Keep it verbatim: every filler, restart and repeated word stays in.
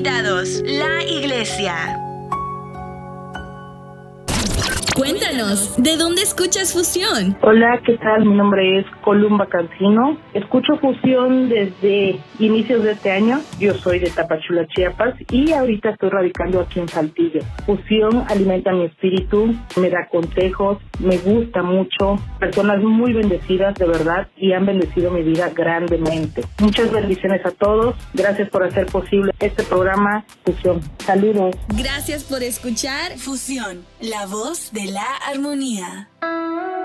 invitados, la iglesia. Cuéntanos, ¿de dónde escuchas Fusión? Hola, ¿qué tal? Mi nombre es Columba Cancino. Escucho Fusión desde inicios de este año. Yo soy de Tapachula, Chiapas, y ahorita estoy radicando aquí en Saltillo. Fusión alimenta mi espíritu, me da consejos, me gusta mucho. Personas muy bendecidas, de verdad, y han bendecido mi vida grandemente. Muchas bendiciones a todos. Gracias por hacer posible este programa Fusión. Saludos. Gracias por escuchar Fusión, la voz de la armonía.